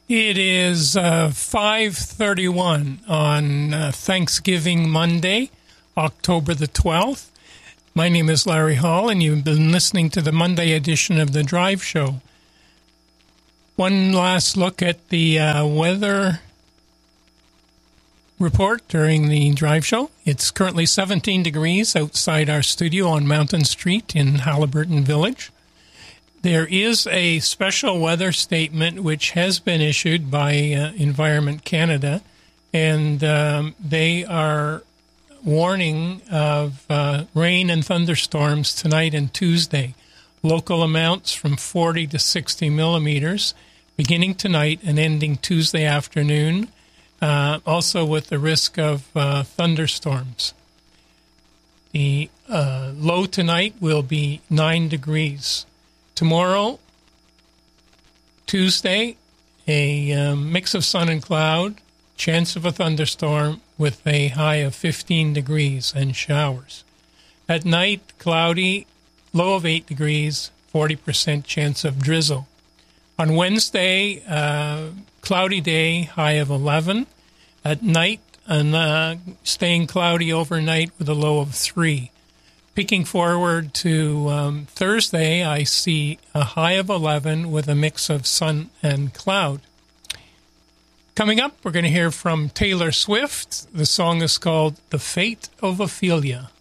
It is 5:31 on Thanksgiving Monday, October the 12th. My name is Larry Hall, and you've been listening to the Monday edition of The Drive Show. One last look at the weather report during the Drive Show. It's currently 17 degrees outside our studio on Mountain Street in Haliburton Village. There is a special weather statement which has been issued by Environment Canada, and they are warning of rain and thunderstorms tonight and Tuesday. Local amounts from 40 to 60 millimeters, beginning tonight and ending Tuesday afternoon, also with the risk of thunderstorms. The low tonight will be 9 degrees. Tomorrow, Tuesday, a mix of sun and cloud, chance of a thunderstorm with a high of 15 degrees and showers. At night, cloudy, low of 8 degrees, 40% chance of drizzle. On Wednesday, cloudy day, high of 11. At night, staying cloudy overnight with a low of 3. Peeking forward to Thursday, I see a high of 11 with a mix of sun and cloud. Coming up, we're going to hear from Taylor Swift. The song is called The Fate of Ophelia.